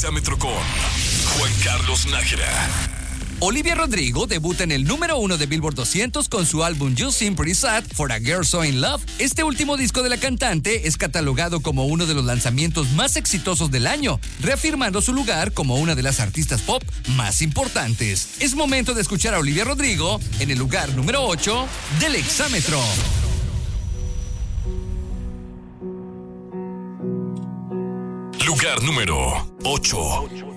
Exámetro con Juan Carlos Nájera. Olivia Rodrigo debuta en el número 1 de Billboard 200 con su álbum You Seem Pretty Sad for a Girl So In Love. Este último disco de la cantante es catalogado como uno de los lanzamientos más exitosos del año, reafirmando su lugar como una de las artistas pop más importantes. Es momento de escuchar a Olivia Rodrigo en el lugar número 8 del Exámetro. Lugar número 8.